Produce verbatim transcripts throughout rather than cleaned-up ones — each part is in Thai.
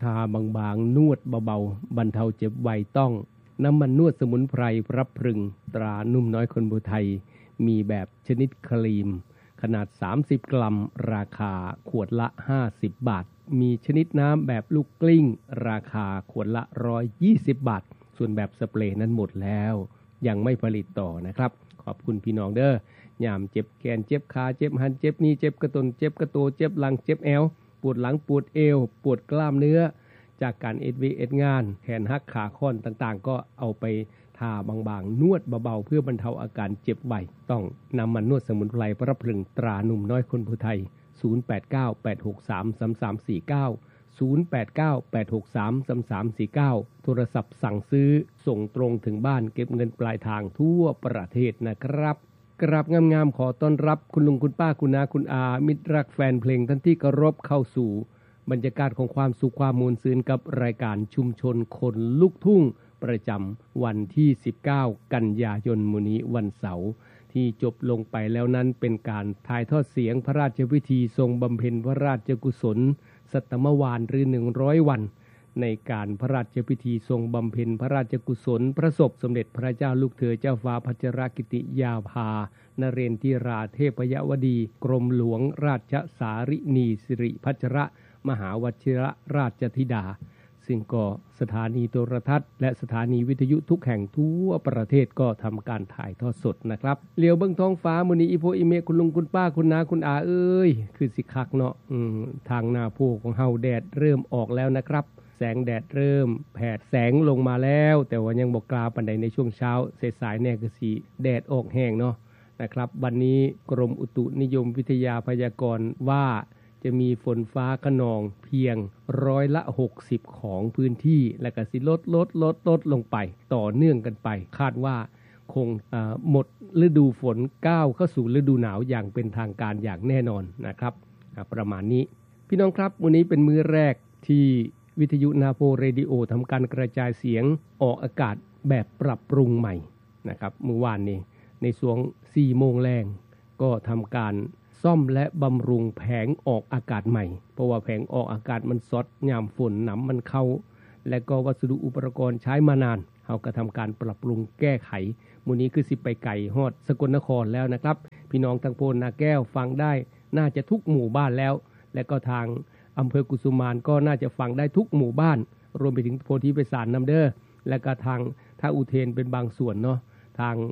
ทาบางๆนวดเบาๆบรรเทาเจ็บไวต้องน้ำมันนวดสมุนไพรพระพรึงตรานุ่มน้อยคนบุไทยมีแบบชนิดครีมขนาดสามสิบกรัมราคาขวดละห้าสิบบาทมีชนิดน้ำแบบลูกกลิ้งราคาขวดละหนึ่งร้อยยี่สิบบาทส่วนแบบสเปรย์นั้นหมดแล้วยังไม่ผลิตต่อนะครับขอบคุณพี่น้องเด้อยามเจ็บแขนเจ็บขาเจ็บหันเจ็บนี่เจ็บกระตุนเจ็บกระโตเจ็บหลังเจ็บแอวปวดหลังปวดเอวปวดกล้ามเนื้อจากการเอ็ดวีเอ็ดงานแขนหักขาค่อนต่างๆก็เอาไปทาบางๆนวดเบาๆเพื่อบรรเทาอาการเจ็บไวต้องนำมันนวดสมุนไพรพระพรึงตราหนุ่มน้อยคนผู้ไทยศูนย์ แปด เก้า แปด หก สาม สาม สาม สี่ เก้า ศูนย์ แปด เก้า แปด หก สาม สาม สาม สี่ เก้าโทรศัพท์สั่งซื้อส่งตรงถึงบ้านเก็บเงินปลายทางทั่วประเทศนะครับกราบงามๆขอต้อนรับคุณลุงคุณป้าคุณนาคุณอามิตรรักแฟนเพลงท่านที่เคารพเข้าสู่บรรยากาศของความสุขความมวลซื่นกับรายการชุมชนคนลูกทุ่งประจำวันที่สิบเก้ากันยายนมื้อนี้วันเสาร์ที่จบลงไปแล้วนั้นเป็นการถ่ายทอดเสียงพระราชพิธีทรงบำเพ็ญพระราชกุศลสัตมวาลหรือหนึ่งร้อยวันในการพระราชพิธีทรงบำเพ็ญพระราชกุศลพระศพสมเด็จพระเจ้าลูกเธอเจ้าฟ้าพัชรกิติยาภานเรนทิราเทพยวดีกรมหลวงราชสารินีสิริพัชรมหาวชิรราชธิดาซึ่งก็สถานีโทรทัศน์และสถานีวิทยุทุกแห่งทั่วประเทศก็ทำการถ่ายทอดสดนะครับเลี้ยวเบิ่งท้องฟ้ามื้อนี้อีโพอีเมคุณลุงคุณป้าคุณนาคุณอาเอ้ยคือสิคักเนาะอืมทางหน้าโพของเฮาแดดเริ่มออกแล้วนะครับแสงแดดเริ่มแผดแสงลงมาแล้วแต่ว่ายังบ่กล้าปานใดในช่วงเช้าสายๆแน่คือสิแดดออกแห้งเนาะนะครับวันนี้กรมอุตุนิยมวิทยาพยากรณ์ว่าจะมีฝนฟ้าคะนองเพียงร้อยละหกสิบของพื้นที่และก็สิลดลดลดลดลงไปต่อเนื่องกันไปคาดว่าคงหมดฤดูฝนก้าวเข้าสู่ฤดูหนาวอย่างเป็นทางการอย่างแน่นอนนะครับประมาณนี้พี่น้องครับวันนี้เป็นมื้อแรกที่วิทยุนาโพเรดิโอทำการกระจายเสียงออกอากาศแบบปรับปรุงใหม่นะครับเมื่อวานนี้ในช่วงสี่โมงแรงก็ทำการซ่อมและบำรุงแผงออกอากาศใหม่เพราะว่าแผงออกอากาศมันซดยามฝนหนำมันเข้าและก็วัสดุอุปกรณ์ใช้มานานเฮาก็ทำการปรับปรุงแก้ไขมื้อนี้คือสิไปไก่ฮอดสกลนครแล้วนะครับพี่น้องทางโพนนาแก้วฟังได้น่าจะทุกหมู่บ้านแล้วและก็ทางอำเภอกุสุมานก็น่าจะฟังได้ทุกหมู่บ้านรวมไปถึงโพธิไพศาลนำเด้อและก็ทางท่าอุเทนเป็นบางส่วนเนาะทาง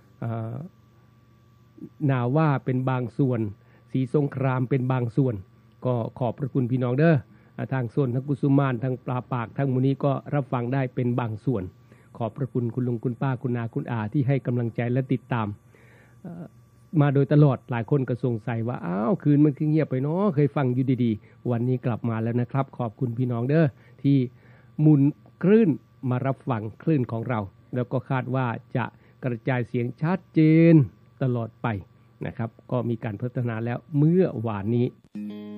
นาว่าเป็นบางส่วนศรีสงครามเป็นบางส่วนก็ขอบพระคุณพี่น้องเด้อทางส่วนทางกุสุมานทางปลาปากทางมูนี้ก็รับฟังได้เป็นบางส่วนขอบพระคุณคุณลุงคุณป้าคุณนาคุณอาที่ให้กำลังใจและติดตามมาโดยตลอดหลายคนก็สงสัยว่าอ้าวคืนมันคือเงียบไปเนาะเคยฟังอยู่ดีๆวันนี้กลับมาแล้วนะครับขอบคุณพี่น้องเด้อที่หมุนคลื่นมารับฟังคลื่นของเราแล้วก็คาดว่าจะกระจายเสียงชัดเจนตลอดไปนะครับก็มีการพัฒนาแล้วเมื่อวานนี้